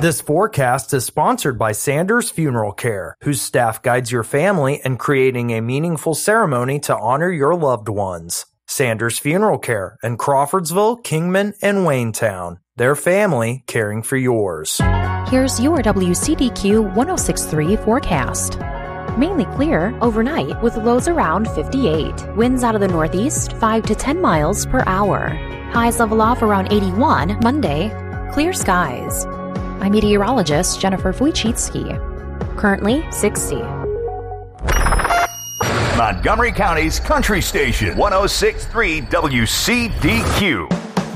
This forecast is sponsored by Sanders Funeral Care, whose staff guides your family in creating a meaningful ceremony to honor your loved ones. Sanders Funeral Care in Crawfordsville, Kingman, and Waynetown. Their family caring for yours. Here's your WCDQ 106.3 forecast. Mainly clear overnight with lows around 58. Winds out of the northeast 5 to 10 miles per hour. Highs level off around 81 Monday. Clear skies. I'm meteorologist Jennifer Wojcicki. Currently 60. Montgomery County's Country Station, 106.3 WCDQ.